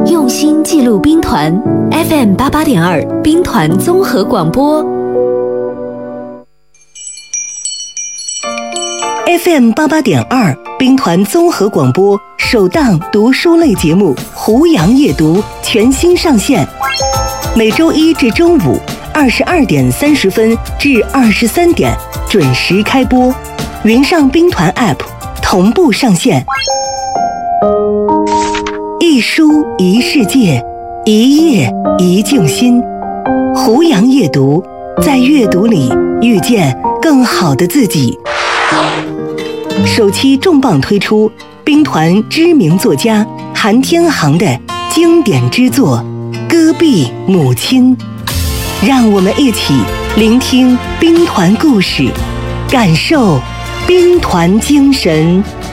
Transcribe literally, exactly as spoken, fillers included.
用心记录兵团 F M 八八点二兵团综合广播 F M 八八点二兵团综合广播首档读书类节目《胡杨夜读》全新上线，每周一至周五二十二点三十分至二十三点准时开播，云上兵团 App 同步上线。一书一世界，一页一静心。胡杨夜读，在阅读里遇见更好的自己。首期重磅推出兵团知名作家韩天航的经典之作《戈壁母亲》，让我们一起聆听兵团故事，感受兵团精神。